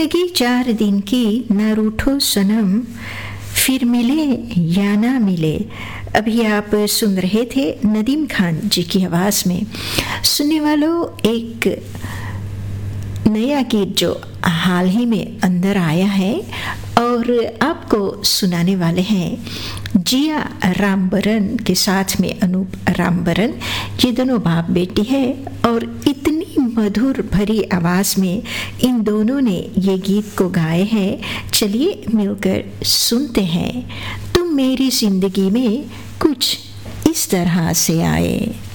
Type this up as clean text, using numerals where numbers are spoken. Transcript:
जिंदगी 4 दिन की, ना रूठो सनम, फिर मिले या ना मिले। अभी आप सुन रहे थे नदीम खान जी की आवाज़ में। सुनने वालों, एक नया गीत जो हाल ही में अंदर आया है और आपको सुनाने वाले हैं जिया रामबरन के साथ में अनूप रामबरन। ये दोनों बाप बेटी है और इतनी मधुर भरी आवाज़ में इन दोनों ने ये गीत को गाए हैं। चलिए मिलकर सुनते हैं। तुम मेरी जिंदगी में कुछ इस तरह से आए।